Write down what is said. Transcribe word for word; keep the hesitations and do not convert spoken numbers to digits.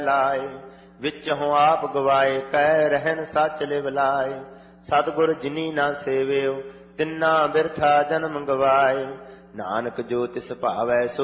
ਲਾਏ। ਵਿੱਚੋਂ ਆਪ ਗਵਾਏ ਕਹਿ ਰਹਿਣ ਸੱਚ ਲਿਵ ਲਾਏ। ਸਤਿਗੁਰ ਜਿਨੀ ਨਾ ਸੇਵਿਓ ਤਿੰਨਾ ਬਿਰਥਾ ਜਨਮ ਗਵਾਏ। ਨਾਨਕ ਜੋ ਤਿਸ ਭਾਵੈ ਸੋ